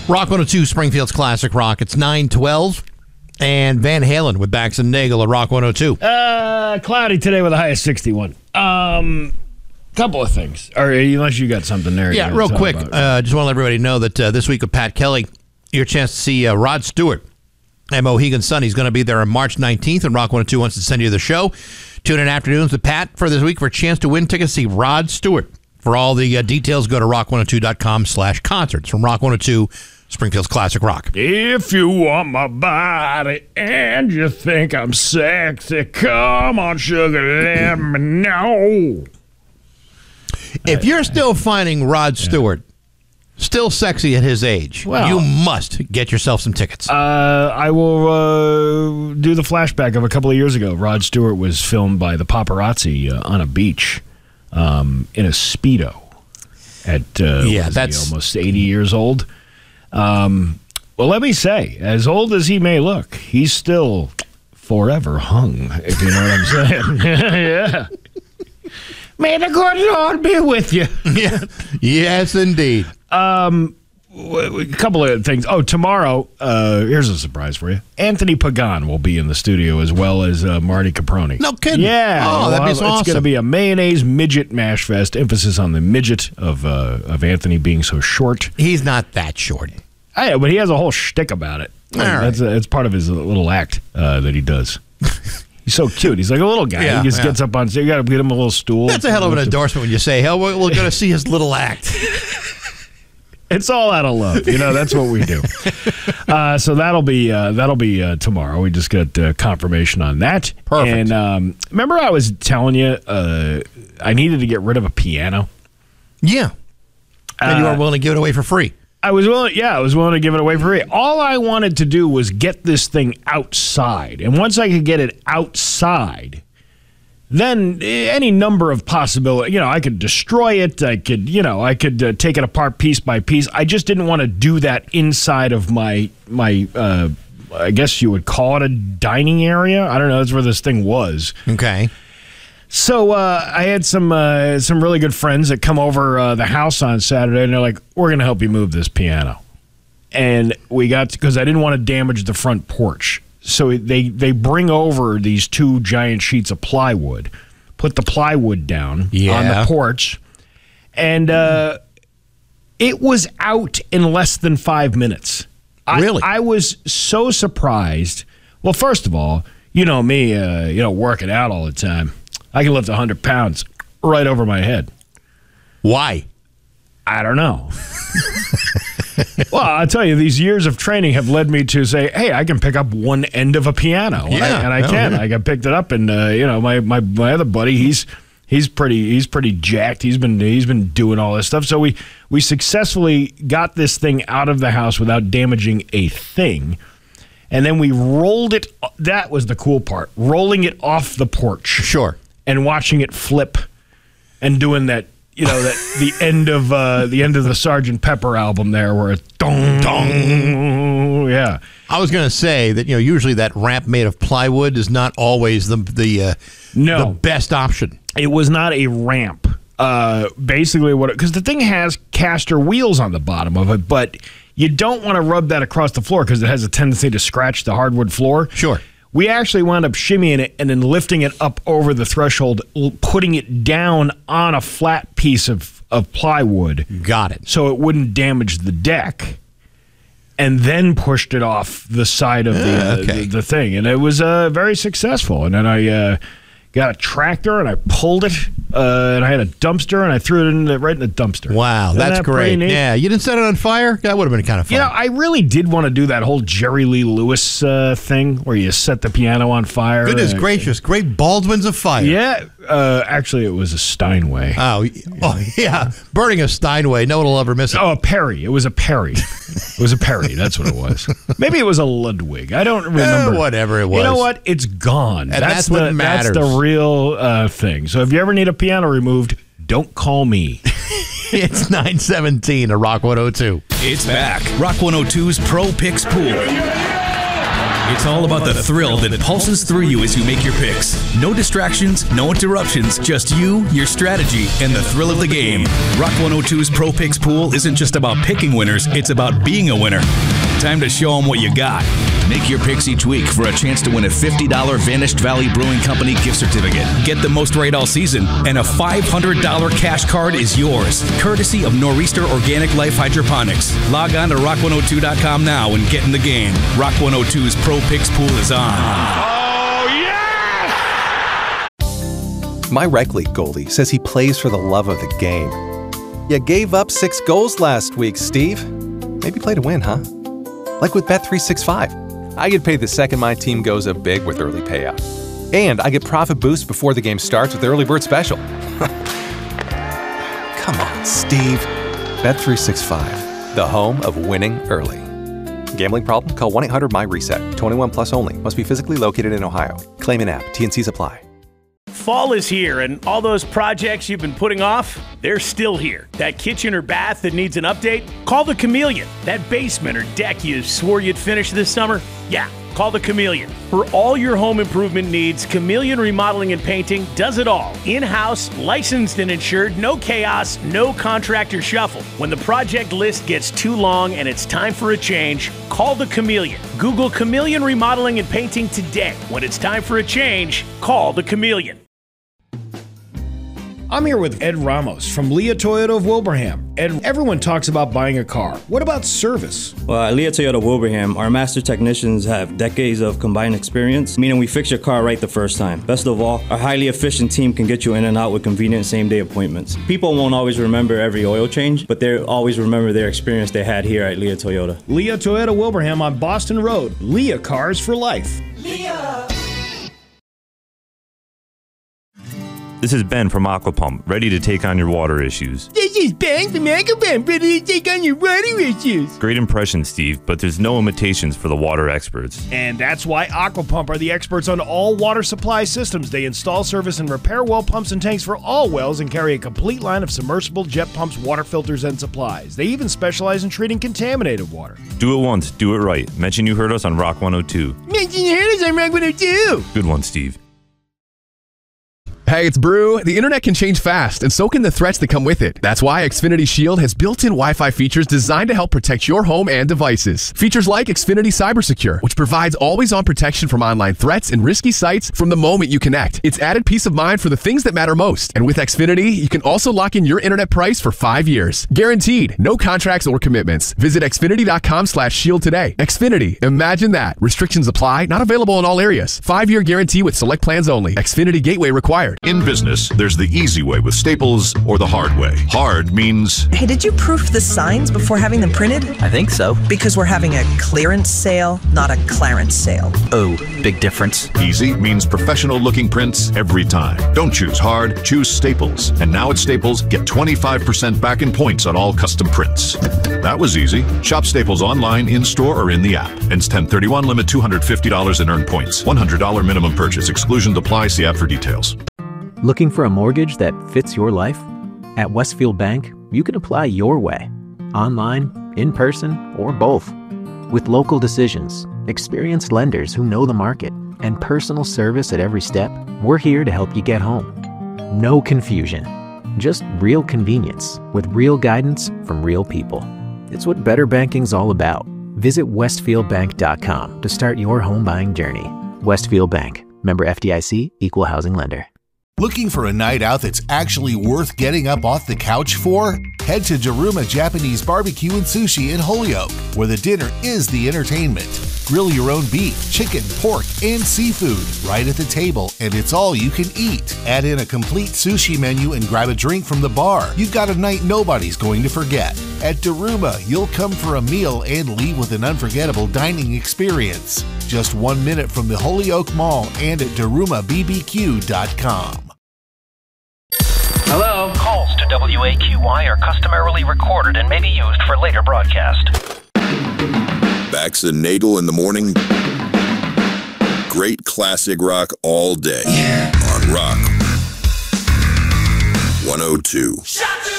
Rock 102, Springfield's Classic Rock. It's 9:12. And Van Halen with Bax and Nagel at Rock 102. Cloudy today with a high of 61. Couple of things. Or unless you got something there. Yeah, real quick. Just want to let everybody know that this week with Pat Kelly, your chance to see Rod Stewart at Mohegan Sun. He's going to be there on March 19th, and Rock 102 wants to send you the show. Tune in afternoons with Pat for this week for a chance to win tickets to see Rod Stewart. For all the details, go to rock102.com/concerts. From Rock 102, Springfield's Classic Rock. If you want my body and you think I'm sexy, come on, sugar, let me know. If you're still finding Rod Stewart still sexy at his age, you must get yourself some tickets. I will do the flashback of a couple of years ago. Rod Stewart was filmed by the paparazzi on a beach in a Speedo at that's almost 80 years old. Well, let me say, as old as he may look, he's still forever hung, if you know what I'm saying. Yeah. May the good Lord be with you. Yeah. Yes, indeed. A couple of things. Oh, tomorrow, here's a surprise for you. Anthony Pagan will be in the studio as well as Marty Caproni. No kidding. Yeah. Oh, that'd be so awesome. It's going to be a mayonnaise midget mash fest. Emphasis on the midget of Anthony being so short. He's not that short. I know, but he has a whole shtick about it. That's part of his little act that he does. He's so cute. He's like a little guy. Yeah, he just gets up on stage. You got to get him a little stool. That's a hell of an endorsement when you say, hell, we're going to see his little act. It's all out of love. You know, that's what we do. So that'll be tomorrow. We just got confirmation on that. Perfect. And remember I was telling you I needed to get rid of a piano? Yeah. And you were willing to give it away for free. I was willing to give it away for free. All I wanted to do was get this thing outside. And once I could get it outside, then any number of possibilities, I could destroy it. I could take it apart piece by piece. I just didn't want to do that inside of my I guess you would call it a dining area. I don't know. That's where this thing was. Okay. So I had some really good friends that come over the house on Saturday, and they're like, we're going to help you move this piano. And we got, because I didn't want to damage the front porch. So they bring over these 2 giant sheets of plywood, put the plywood down on the porch, and it was out in less than 5 minutes. Really? I was so surprised. Well, first of all, you know me, working out all the time. I can lift 100 pounds right over my head. Why? I don't know. Well, I'll tell you, these years of training have led me to say, hey, I can pick up one end of a piano. Yeah, and I can. Yeah. I got picked it up, and my other buddy, he's pretty jacked. He's been doing all this stuff. So we successfully got this thing out of the house without damaging a thing. And then we rolled it. That was the cool part. Rolling it off the porch. Sure. And watching it flip and doing that, the end of the Sgt. Pepper album there where it's dong, dong. Yeah. I was going to say that, usually that ramp made of plywood is not always the best option. It was not a ramp. Basically, because the thing has caster wheels on the bottom of it, but you don't want to rub that across the floor because it has a tendency to scratch the hardwood floor. Sure. We actually wound up shimmying it and then lifting it up over the threshold, putting it down on a flat piece of plywood. Got it. So it wouldn't damage the deck, and then pushed it off the side of the thing. And it was very successful. And then I got a tractor and I pulled it, and I had a dumpster and I threw it right in the dumpster. Wow, that's great. Yeah, you didn't set it on fire? That would have been kind of fun. I really did want to do that whole Jerry Lee Lewis thing where you set the piano on fire. Goodness gracious, great Baldwins of fire. Yeah, actually it was a Steinway. Oh yeah, burning a Steinway. No one will ever miss it. Oh, a Perry. It was a Perry. It was a Perry. That's what it was. Maybe it was a Ludwig. I don't remember. Whatever it was. You know what? It's gone. And that's what matters. That's the real thing. So if you ever need a piano removed, don't call me. It's 9:17 at Rock 102. It's back. Rock 102's Pro Picks Pool. It's all about the thrill that pulses through you as you make your picks. No distractions, no interruptions, just you, your strategy, and the thrill of the game. Rock 102's Pro Picks Pool isn't just about picking winners, it's about being a winner. Time to show them what you got. Make your picks each week for a chance to win a $50 Vanished Valley Brewing Company gift certificate. Get the most right all season, and a $500 cash card is yours, courtesy of Nor'easter Organic Life Hydroponics. Log on to rock102.com now and get in the game. Rock 102's Pro Picks Pool is on. Oh, yes! My rec league goalie says he plays for the love of the game. You gave up 6 goals last week, Steve. Maybe play to win, huh? Like with Bet365. I get paid the second my team goes up big with early payout. And I get profit boost before the game starts with the Early Bird Special. Come on, Steve. Bet365, the home of winning early. Gambling problem? Call 1-800-MY-RESET. 21 plus only. Must be physically located in Ohio. Claim in app. T&Cs apply. Fall is here, and all those projects you've been putting off, they're still here. That kitchen or bath that needs an update? Call the Chameleon. That basement or deck you swore you'd finish this summer? Yeah, call the Chameleon. For all your home improvement needs, Chameleon Remodeling and Painting does it all. In-house, licensed and insured, no chaos, no contractor shuffle. When the project list gets too long and it's time for a change, call the Chameleon. Google Chameleon Remodeling and Painting today. When it's time for a change, call the Chameleon. I'm here with Ed Ramos from Leah Toyota of Wilbraham. Ed, everyone talks about buying a car. What about service? Well, at Leah Toyota Wilbraham, our master technicians have decades of combined experience, meaning we fix your car right the first time. Best of all, our highly efficient team can get you in and out with convenient same-day appointments. People won't always remember every oil change, but they'll always remember their experience they had here at Leah Toyota. Leah Toyota Wilbraham on Boston Road. Leah Cars for Life. Leah! This is Ben from Aquapump, ready to take on your water issues. This is Ben from Aquapump, ready to take on your water issues. Great impression, Steve, but there's no imitations for the water experts. And that's why Aquapump are the experts on all water supply systems. They install, service, and repair well pumps and tanks for all wells and carry a complete line of submersible jet pumps, water filters, and supplies. They even specialize in treating contaminated water. Do it once, do it right. Mention you heard us on Rock 102. Mention you heard us on Rock 102. Good one, Steve. Hey, it's Brew. The internet can change fast, and so can the threats that come with it. That's why Xfinity Shield has built-in Wi-Fi features designed to help protect your home and devices. Features like Xfinity CyberSecure, which provides always-on protection from online threats and risky sites from the moment you connect. It's added peace of mind for the things that matter most. And with Xfinity, you can also lock in your internet price for 5 years. Guaranteed. No contracts or commitments. Visit Xfinity.com/shield today. Xfinity. Imagine that. Restrictions apply. Not available in all areas. 5-year guarantee with select plans only. Xfinity Gateway required. In business, there's the easy way with Staples or the hard way. Hard means... Hey, did you proof the signs before having them printed? I think so. Because we're having a clearance sale, not a clarence sale. Oh, big difference. Easy means professional-looking prints every time. Don't choose hard, choose Staples. And now at Staples, get 25% back in points on all custom prints. That was easy. Shop Staples online, in-store, or in the app. Ends 10/31, limit $250 in earned points. $100 minimum purchase. Exclusions apply. See app for details. Looking for a mortgage that fits your life? At Westfield Bank, you can apply your way. Online, in person, or both. With local decisions, experienced lenders who know the market, and personal service at every step, we're here to help you get home. No confusion. Just real convenience with real guidance from real people. It's what better banking's all about. Visit westfieldbank.com to start your home buying journey. Westfield Bank. Member FDIC, Equal Housing Lender. Looking for a night out that's actually worth getting up off the couch for? Head to Daruma Japanese Barbecue and Sushi in Holyoke, where the dinner is the entertainment. Grill your own beef, chicken, pork, and seafood right at the table, and it's all you can eat. Add in a complete sushi menu and grab a drink from the bar. You've got a night nobody's going to forget. At Daruma, you'll come for a meal and leave with an unforgettable dining experience. Just 1 minute from the Holyoke Mall and at DarumaBBQ.com. Hello? Calls to WAQY are customarily recorded and may be used for later broadcast. Bax and Nagel in the morning. Great classic rock all day. On Rock 102.